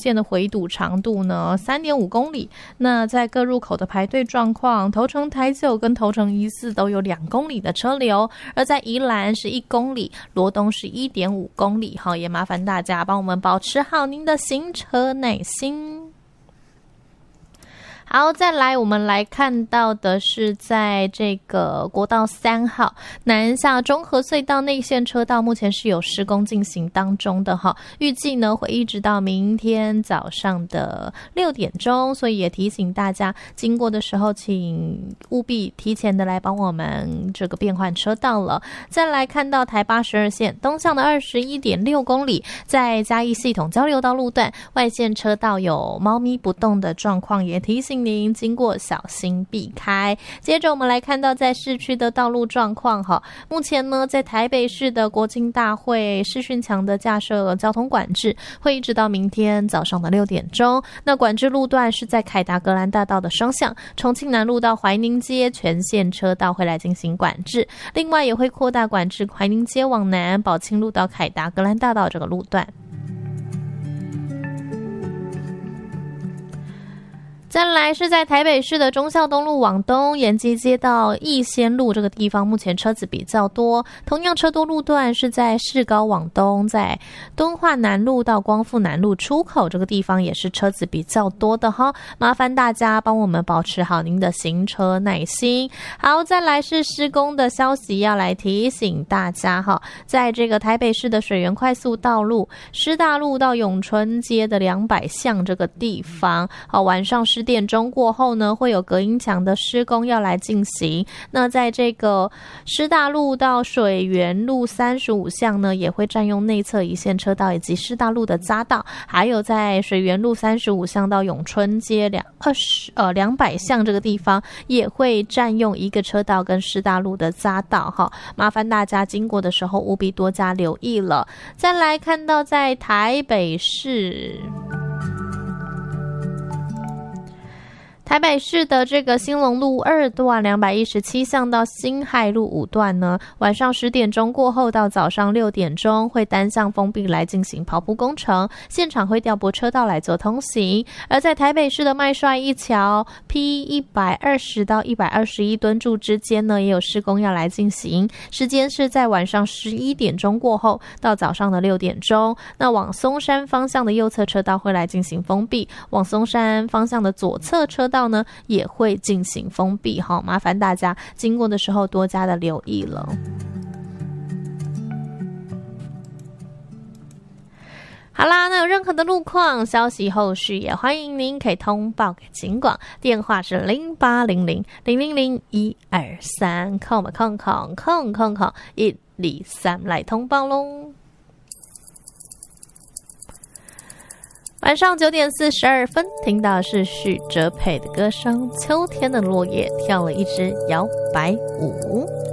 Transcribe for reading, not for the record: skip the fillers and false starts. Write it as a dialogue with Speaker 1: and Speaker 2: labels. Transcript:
Speaker 1: 线的回堵长度呢 3.5 公里。那在各入口的排队状况，头城台9跟头城1-4都有2公里的车流，而在宜兰是1公里，罗东是 1.5 公里。好，也麻烦大家帮我们保持好您的行车耐心。好，再来我们来看到的是在这个国道3号南下中和隧道内线车道，目前是有施工进行当中的哈，预计呢会一直到明天早上的6点钟，所以也提醒大家经过的时候请务必提前的来帮我们这个变换车道了。再来看到台82线东向的 21.6 公里，在嘉义系统交流道路段外线车道有猫咪不动的状况，也提醒您经过小心避开。接着我们来看到在市区的道路状况哈，目前呢在台北市的国庆大会视讯墙的架设交通管制会一直到明天早上的6点钟。那管制路段是在凯达格兰大道的双向，重庆南路到怀宁街全线车道会来进行管制，另外也会扩大管制怀宁街往南宝庆路到凯达格兰大道这个路段。再来是在台北市的忠孝东路往东延吉街到逸仙路这个地方，目前车子比较多，同样车多路段是在市高往东，在敦化南路到光复南路出口这个地方也是车子比较多的哈，麻烦大家帮我们保持好您的行车耐心。好，再来是施工的消息要来提醒大家哈，在这个台北市的水源快速道路师大路到永春街的200巷这个地方，好，晚上10点钟过后呢，会有隔音墙的施工要来进行。那在这个师大路到水源路35巷呢，也会占用内侧一线车道以及师大路的匝道，还有在水源路35巷到永春街200巷这个地方，也会占用一个车道跟师大路的匝道哈，麻烦大家经过的时候务必多加留意了。再来看到在台北市的这个兴隆路2段217巷到辛亥路5段呢，晚上10点钟过后到早上6点钟会单向封闭来进行刨铺工程，现场会调拨车道来做通行。而在台北市的麦帅一桥 P120 到121吨柱之间呢，也有施工要来进行，时间是在晚上11点钟过后到早上的6点钟。那往松山方向的右侧车道会来进行封闭，往松山方向的左侧车道呢也会进行封闭，麻烦大家经过的时候多加的留意了。好啦，那有任何的路况消息后续也欢迎您可以通报给警广，电话是0800000123，空123来通报咯。晚上9点42分，听到是许哲佩的歌声《秋天的落叶跳了一支摇摆舞》。